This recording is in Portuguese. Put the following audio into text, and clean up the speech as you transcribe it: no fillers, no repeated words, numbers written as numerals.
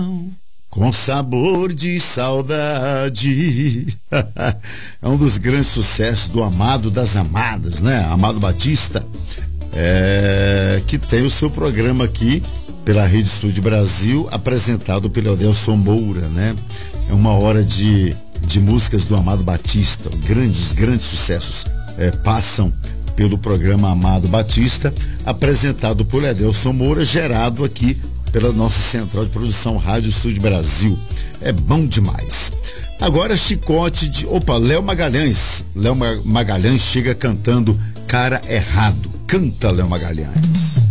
Com sabor de saudade. É um dos grandes sucessos do Amado das Amadas, né? Amado Batista, que tem o seu programa aqui pela Rede Estúdio Brasil, apresentado pelo Adelson Moura, né? É uma hora de músicas do Amado Batista, grandes sucessos passam pelo programa Amado Batista, apresentado por Adelson Moura, gerado aqui pela nossa central de produção Rádio Estúdio Brasil. É bom demais. Agora chicote de... Léo Magalhães. Léo Magalhães chega cantando Cara Errado. Canta, Léo Magalhães.